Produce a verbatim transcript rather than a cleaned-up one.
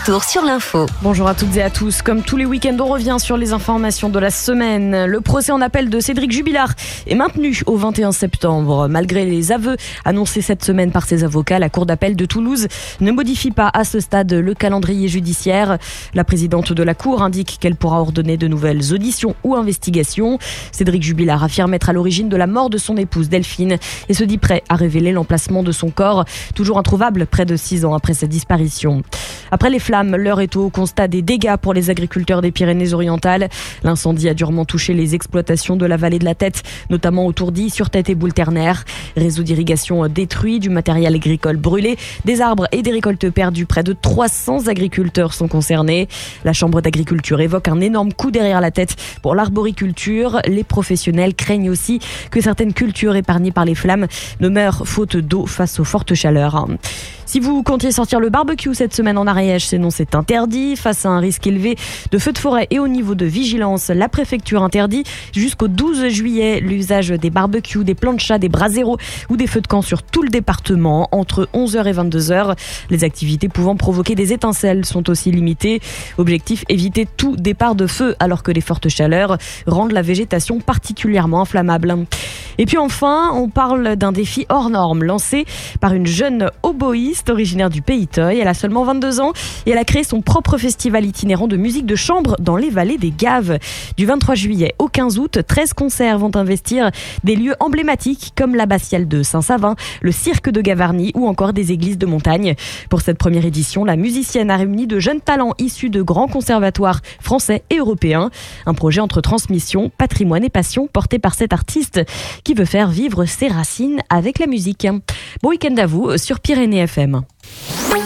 retour sur l'info. Bonjour à toutes et à tous. Comme tous les week-ends, on revient sur les informations de la semaine. Le procès en appel de Cédric Jubilard est maintenu au vingt et un septembre. Malgré les aveux annoncés cette semaine par ses avocats, la Cour d'appel de Toulouse ne modifie pas à ce stade le calendrier judiciaire. La présidente de la Cour indique qu'elle pourra ordonner de nouvelles auditions ou investigations. Cédric Jubilard affirme être à l'origine de la mort de son épouse Delphine et se dit prêt à révéler l'emplacement de son corps, toujours introuvable près de six ans après sa disparition. Après les flammes, l'heure est au constat des dégâts pour les agriculteurs des Pyrénées-Orientales. L'incendie a durement touché les exploitations de la vallée de la Tête, notamment autour d'Y, sur Tête et Boule-Ternaire. Réseau d'irrigation détruit, du matériel agricole brûlé, des arbres et des récoltes perdues. Près de trois cents agriculteurs sont concernés. La Chambre d'agriculture évoque un énorme coup derrière la tête pour l'arboriculture. Les professionnels craignent aussi que certaines cultures épargnées par les flammes ne meurent faute d'eau face aux fortes chaleurs. Si vous comptiez sortir le barbecue cette semaine en Ariège, sinon c'est interdit. Face à un risque élevé de feux de forêt et au niveau de vigilance, la préfecture interdit jusqu'au douze juillet l'usage des barbecues, des planchas, des braseros ou des feux de camp sur tout le département entre onze heures et vingt-deux heures. Les activités pouvant provoquer des étincelles sont aussi limitées. Objectif, éviter tout départ de feu alors que les fortes chaleurs rendent la végétation particulièrement inflammable. Et puis enfin, on parle d'un défi hors norme lancé par une jeune oboïste originaire du Pays Toy. Elle a seulement vingt-deux ans et elle a créé son propre festival itinérant de musique de chambre dans les vallées des Gaves. Du vingt-trois juillet au quinze août, treize concerts vont investir des lieux emblématiques comme l'abbatiale de Saint-Savin, le cirque de Gavarnie ou encore des églises de montagne. Pour cette première édition, la musicienne a réuni de jeunes talents issus de grands conservatoires français et européens. Un projet entre transmission, patrimoine et passion porté par cet artiste qui veut faire vivre ses racines avec la musique. Bon week-end à vous sur Pyrénées F M.